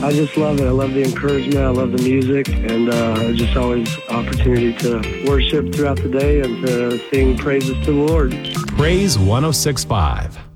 I just love it. I love the encouragement. I love the music, and just always opportunity to worship throughout the day and to sing praises to the Lord. Praise 106.5.